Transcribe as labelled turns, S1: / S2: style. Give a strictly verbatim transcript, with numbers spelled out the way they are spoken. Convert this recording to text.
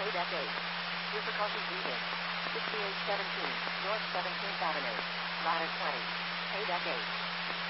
S1: Paydeck eight. Difficulty breathing. sixty-eight seventeen, North seventeenth Avenue. Ladder twenty. Paydeck eight.